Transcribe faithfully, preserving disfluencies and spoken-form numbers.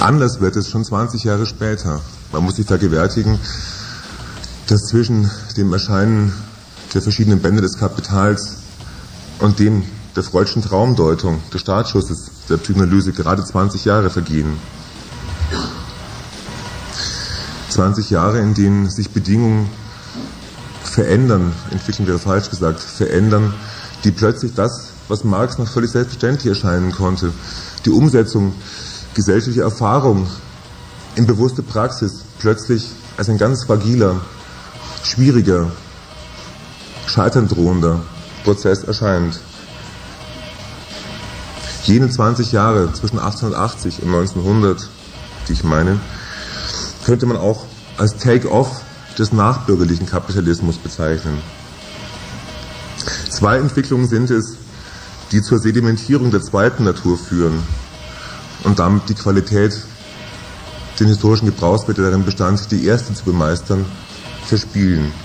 Anders wird es schon zwanzig Jahre später. Man muss sich vergewärtigen, dass zwischen dem Erscheinen der verschiedenen Bände des Kapitals und dem der Freudschen Traumdeutung, des Startschusses der Psychoanalyse gerade zwanzig Jahre vergehen. zwanzig Jahre, in denen sich Bedingungen verändern, entwickeln wäre falsch gesagt, verändern, die plötzlich das, was Marx noch völlig selbstverständlich erscheinen konnte, die Umsetzung gesellschaftlicher Erfahrung in bewusste Praxis, plötzlich als ein ganz fragiler, schwieriger, scheitern drohender Prozess erscheint. Jene zwanzig Jahre zwischen achtzehnhundertachtzig und neunzehnhundert, die ich meine, könnte man auch als Take-off des nachbürgerlichen Kapitalismus bezeichnen. Zwei Entwicklungen sind es, die zur Sedimentierung der zweiten Natur führen und damit die Qualität, den historischen Gebrauchswert, der darin bestand, die erste zu bemeistern, verspielen.